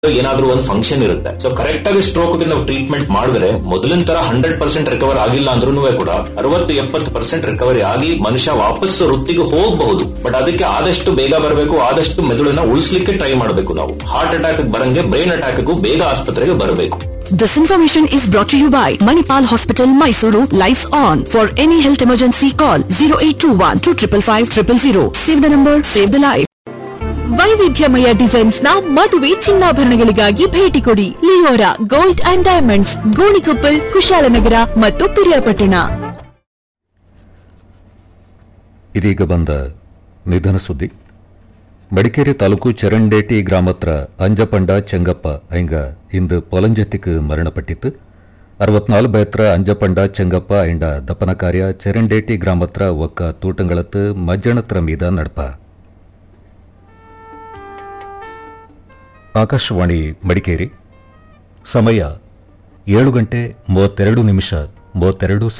ಏನಾದ್ರೂ ಒಂದು ಫಂಕ್ಷನ್ ಇರುತ್ತೆ. ಸೊ ಕರೆಕ್ಟ್ ಆಗಿ ಸ್ಟ್ರೋಕ್ ನಾವು ಟ್ರೀಟ್ಮೆಂಟ್ ಮಾಡಿದ್ರೆ ಮೊದಲಿನ ತರ 100% ರಿಕವರ್ ಆಗಿಲ್ಲ ಅಂದ್ರೂ ಕೂಡ 60-70% ರಿಕವರಿ ಆಗಿ ಮನುಷ್ಯ ವಾಪಸ್ ವೃತ್ತಿಗೆ ಹೋಗಬಹುದು. ಬಟ್ ಅದಕ್ಕೆ ಆದಷ್ಟು ಬೇಗ ಬರಬೇಕು, ಆದಷ್ಟು ಮೆದುಳನ್ನ ಉಳಿಸ್ಲಿಕ್ಕೆ ಟ್ರೈ ಮಾಡಬೇಕು. ನಾವು ಹಾರ್ಟ್ ಅಟ್ಯಾಕ್ ಬರಂಗೆ ಬ್ರೈನ್ ಅಟ್ಯಾಕ್ಗೂ ಬೇಗ ಆಸ್ಪತ್ರೆಗೆ ಬರಬೇಕು. This information is brought to you by Manipal Hospital, Mysuru. Lights on. For any health emergency, call 0821 255 000. Save the number, save the life. ವೈವಿಧ್ಯಮಯ ಡಿಸೈನ್ಸ್ ನ ಮದುವೆ ಚಿನ್ನಾಭರಣಗಳಿಗಾಗಿ ಭೇಟಿ ಕೊಡಿ. Leora gold and diamonds, Gonikoppal, Kushalnagar ಮತ್ತು ಪಿರಿಯಾಪಟ್ಟಣ. ಇದೀಗ ಬಂದ ನಿಧನ ಸುದ್ದಿ. ಮಡಿಕೇರಿ ತಾಲೂಕು ಚರಂಡೇಟಿ ಗ್ರಾಮತ್ರ ಅಂಜಪಂಡ ಚೆಂಗಪ್ಪ ಐಂಗ ಇಂದು பொலஞ்சத்திக்கு ಮರಣಪಟ್ಟಿತ್ತು. 64 ಬಯತ್ರ ಅಂಜಪಂಡ ಚೆಂಗಪ್ಪ ಐಂಡ ದಪನ ಕಾರ್ಯ ಚರಂಡೇಟಿ ಗ್ರಾಮತ್ರ ಒಕ್ಕ ತೂಟಂಗಳತ್ತು ಮಜ್ಜಣತ್ರ ಮೀದ ನಡಪ. ಆಕಾಶವಾಣಿ ಮಡಿಕೇರಿ. ಸಮಯ 7:32